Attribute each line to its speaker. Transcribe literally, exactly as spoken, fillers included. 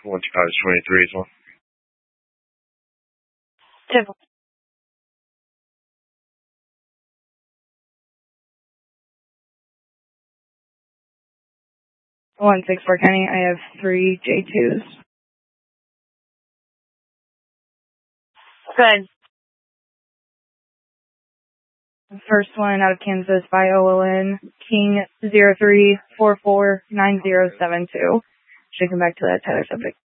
Speaker 1: one two five twenty-three as well.
Speaker 2: Tip. one six four County, I have three J twos. Good. First one out of Kansas by O L N, King zero three four four nine zero seven two. Should come back to that Tyler subject.